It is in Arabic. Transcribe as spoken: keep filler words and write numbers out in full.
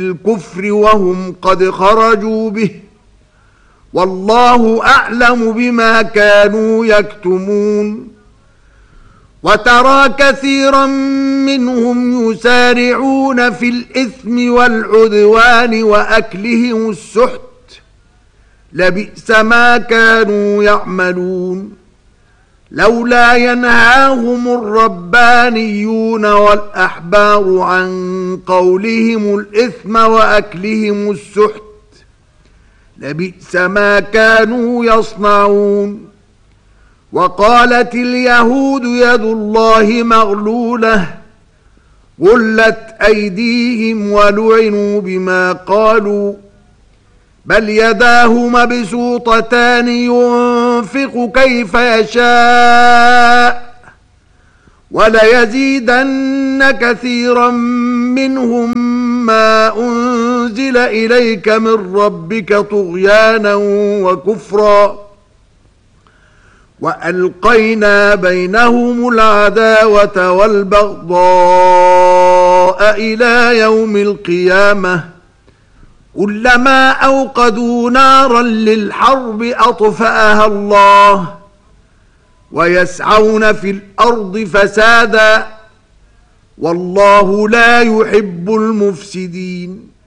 الكفر وهم قد خرجوا به، والله أعلم بما كانوا يكتمون. وترى كثيرا منهم يسارعون في الإثم والعدوان وأكلهم السحت، لبئس ما كانوا يعملون. لولا ينهاهم الربانيون والأحبار عن قولهم الإثم وأكلهم السحت، لبئس ما كانوا يصنعون. وقالت اليهود يد الله مغلولة، غلت أيديهم ولعنوا بما قالوا، بل يداه مبسوطتان ينفق كيف يشاء، وليزيدن كثيرا منهم ما أنزل إليك من ربك طغيانا وكفرا، وألقينا بينهم العداوة والبغضاء إلى يوم القيامة، كلما أوقدوا نارا للحرب أطفأها الله، ويسعون في الأرض فسادا، والله لا يحب المفسدين.